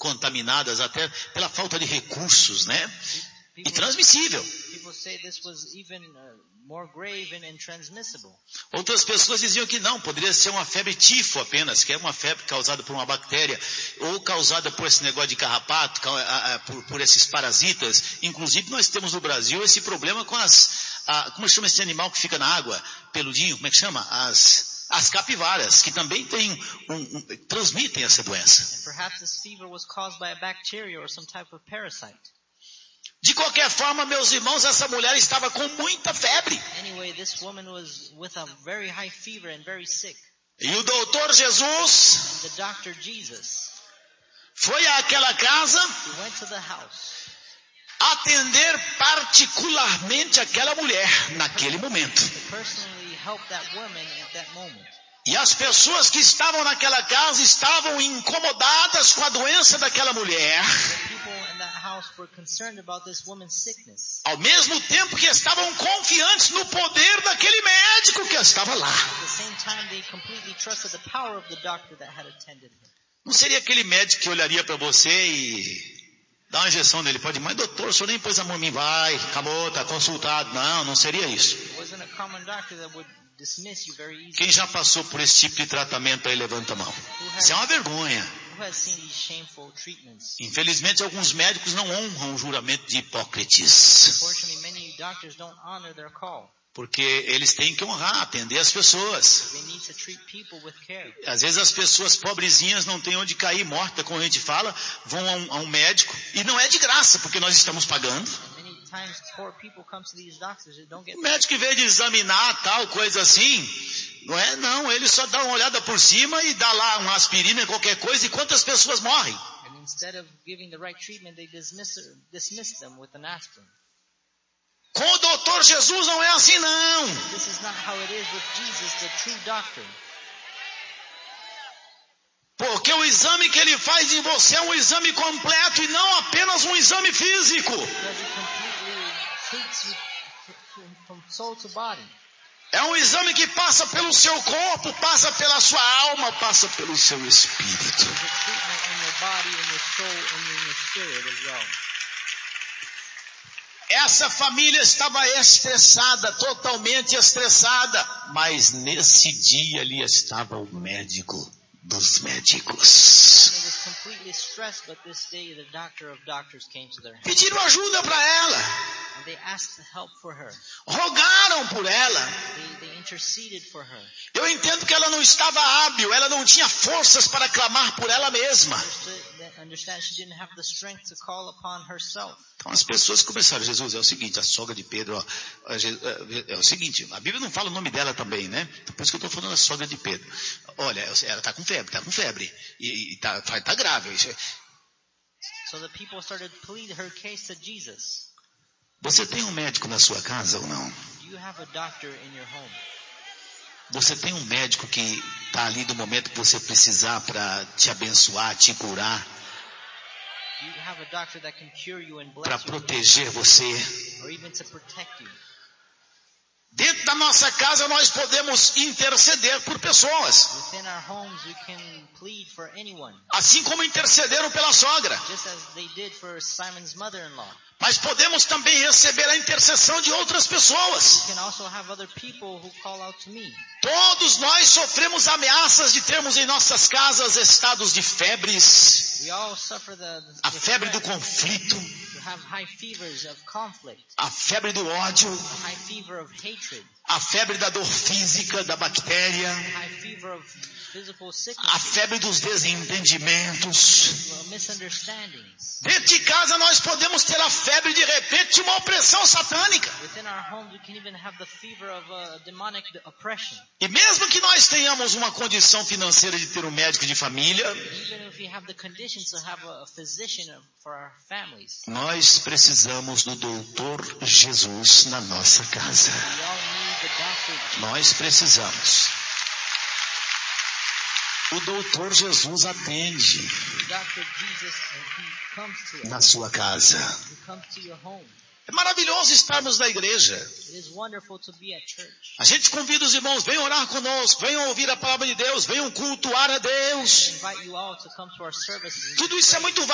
contaminadas até pela falta de recursos, né? E transmissível. Outras pessoas diziam que não, poderia ser uma febre tifo apenas, que é uma febre causada por uma bactéria, ou causada por esse negócio de carrapato, por esses parasitas. Inclusive nós temos no Brasil esse problema com como chama esse animal que fica na água? Peludinho, como é que chama? As capivaras, que também transmitem essa doença. De qualquer forma, meus irmãos, essa mulher estava com muita febre. E o doutor Jesus foi àquela casa atender particularmente aquela mulher naquele momento. E as pessoas que estavam naquela casa estavam incomodadas com a doença daquela mulher, ao mesmo tempo que estavam confiantes no poder daquele médico que estava lá. Não seria aquele médico que olharia para você e dá uma injeção nele, pode, mas doutor, o senhor nem pôs a mão em mim, vai, acabou, está consultado. Não seria isso. Quem já passou por esse tipo de tratamento aí, levanta a mão. Isso é uma vergonha. Infelizmente, alguns médicos não honram o juramento de Hipócrates. Porque eles têm que honrar, atender as pessoas. Às vezes as pessoas pobrezinhas não têm onde cair morta, como a gente fala, vão a um médico, e não é de graça, porque nós estamos pagando. O médico, em vez de examinar tal coisa assim, não, ele só dá uma olhada por cima e dá lá uma aspirina, qualquer coisa, e quantas pessoas morrem? Com o doutor Jesus não é assim, não. Porque o exame que ele faz em você é um exame completo e não apenas um exame físico. É um exame que passa pelo seu corpo, passa pela sua alma, passa pelo seu espírito. Essa família estava estressada, totalmente estressada, mas nesse dia ali estava o médico dos médicos. Pediram ajuda para ela. Rogaram por ela. Eu entendo que ela não estava hábil, ela não tinha forças para clamar por ela mesma. Então as pessoas começaram, Jesus, é o seguinte, a sogra de Pedro, é o seguinte, a Bíblia não fala o nome dela também, né? Por isso que eu estou falando da sogra de Pedro. Olha, ela está com febre, e tá grave. So the people started to plead her case to Jesus. Você tem um médico na sua casa ou não? Do you have a doctor in your home? Você tem um médico que está ali no momento que você precisar para te abençoar, te curar, para proteger você? Or even to protect you? Dentro da nossa casa nós podemos interceder por pessoas. Within our homes we can plead for anyone. Assim como intercederam pela sogra. Just as they did for Simon's mother-in-law. Mas podemos também receber a intercessão de outras pessoas. You can also have other people who call out to me. Todos nós sofremos ameaças de termos em nossas casas estados de febres. We all suffer A febre do conflito. have high fevers of conflict. A febre do ódio. A high fever of hatred. A febre da dor física, da bactéria. A high fever of physical sickness. A febre dos desentendimentos. Misunderstandings. Dentro de casa nós podemos ter a febre de repente de uma opressão satânica. Within our homes we can even have the fever of a demonic oppression. E mesmo que nós tenhamos uma condição financeira de ter um médico de família, Even if we have the conditions to have a physician for our families. nós precisamos do doutor Jesus na nossa casa. We all need the doctor Jesus. Nós precisamos. O doutor Jesus atende Dr. Jesus, he comes to us. na sua casa. He comes to your home. É maravilhoso estarmos na igreja. It is wonderful to be at church. A gente convida os irmãos, venham orar conosco, venham ouvir a palavra de Deus, venham cultuar a Deus. We invite you all to come to our services. Tudo isso é muito